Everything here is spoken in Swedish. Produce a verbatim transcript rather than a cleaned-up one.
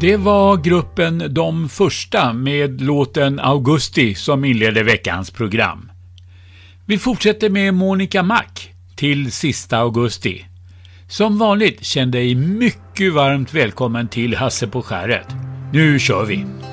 Det var gruppen De Första med låten Augusti som inledde veckans program. Vi fortsätter med Monica Mac till sista augusti. Som vanligt kände dig mycket varmt välkommen till Hasse på skäret. Nu kör vi!